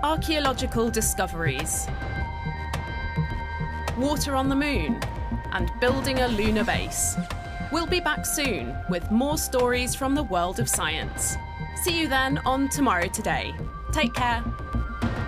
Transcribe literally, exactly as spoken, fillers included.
archaeological discoveries, water on the moon, and building a lunar base. We'll be back soon with more stories from the world of science. See you then on Tomorrow Today. Take care.